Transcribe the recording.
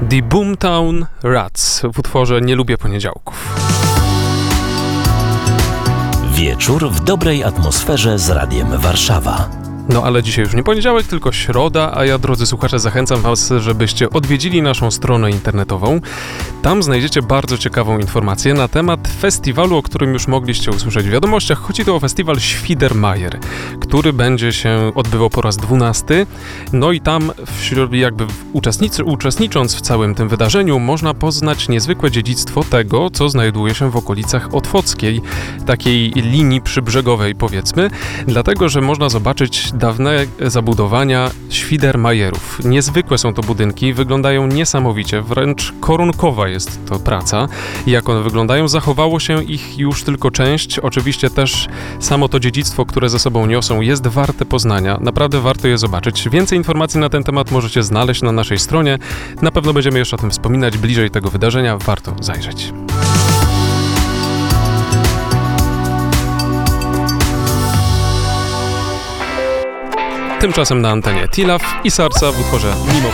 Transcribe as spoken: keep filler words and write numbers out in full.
The Boomtown Rats w utworze Nie lubię poniedziałków. Wieczór w dobrej atmosferze z Radiem Warszawa. No ale dzisiaj już nie poniedziałek, tylko środa, a ja, drodzy słuchacze, zachęcam was, żebyście odwiedzili naszą stronę internetową. Tam znajdziecie bardzo ciekawą informację na temat festiwalu, o którym już mogliście usłyszeć w wiadomościach. Chodzi tu o festiwal Świdermajer, który będzie się odbywał po raz dwunasty. No i tam wśród, jakby uczestnicy, uczestnicząc w całym tym wydarzeniu, można poznać niezwykłe dziedzictwo tego, co znajduje się w okolicach Otwockiej, takiej linii przybrzegowej, powiedzmy, dlatego, że można zobaczyć dawne zabudowania Świdermajerów. Niezwykłe są to budynki, wyglądają niesamowicie, wręcz korunkowa jest to praca. Jak one wyglądają, zachowało się ich już tylko część. Oczywiście też samo to dziedzictwo, które ze sobą niosą, jest warte poznania. Naprawdę warto je zobaczyć. Więcej informacji na ten temat możecie znaleźć na naszej stronie. Na pewno będziemy jeszcze o tym wspominać bliżej tego wydarzenia. Warto zajrzeć. Tymczasem na antenie Tilaf i Sarsa w utworze Mimo